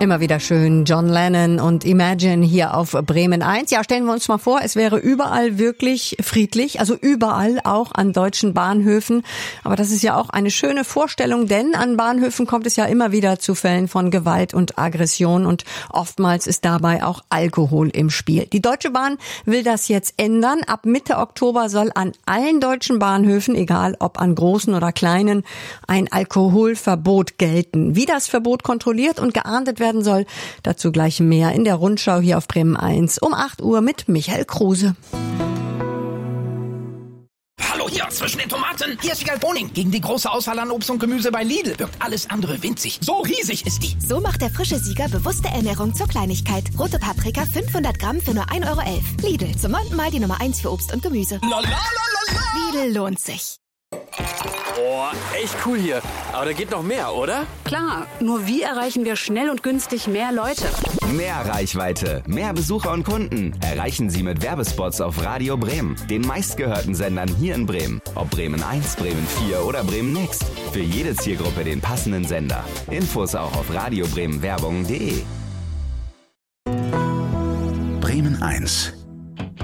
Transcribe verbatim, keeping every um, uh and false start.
Immer wieder schön. John Lennon und Imagine hier auf Bremen eins. Ja, stellen wir uns mal vor, es wäre überall wirklich friedlich, also überall, auch an deutschen Bahnhöfen. Aber das ist ja auch eine schöne Vorstellung, denn an Bahnhöfen kommt es ja immer wieder zu Fällen von Gewalt und Aggression und oftmals ist dabei auch Alkohol im Spiel. Die Deutsche Bahn will das jetzt ändern. Ab Mitte Oktober soll an allen deutschen Bahnhöfen, egal ob an großen oder kleinen, ein Alkoholverbot gelten. Wie das Verbot kontrolliert und geahndet werden soll, dazu gleich mehr in der Rundschau hier auf Bremen eins um acht Uhr mit Michael Kruse. Hallo hier, zwischen den Tomaten. Hier ist Wiegald Boning. Gegen die große Auswahl an Obst und Gemüse bei Lidl wirkt alles andere winzig. So riesig ist die. So macht der frische Sieger bewusste Ernährung zur Kleinigkeit. Rote Paprika fünfhundert Gramm für nur ein Euro elf. Lidl, zum neunten Mal die Nummer eins für Obst und Gemüse. La, la, la, la, la. Lidl lohnt sich. Boah, echt cool hier. Aber da geht noch mehr, oder? Klar, nur wie erreichen wir schnell und günstig mehr Leute? Mehr Reichweite, mehr Besucher und Kunden erreichen Sie mit Werbespots auf Radio Bremen, den meistgehörten Sendern hier in Bremen. Ob Bremen eins, Bremen vier oder Bremen Next. Für jede Zielgruppe den passenden Sender. Infos auch auf radiobremenwerbung punkt de. Bremen eins.